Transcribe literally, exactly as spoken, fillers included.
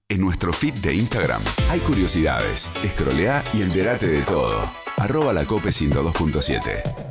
En nuestro feed de Instagram hay curiosidades. Escrolea y entérate de todo. Arroba la cope ciento dos punto siete.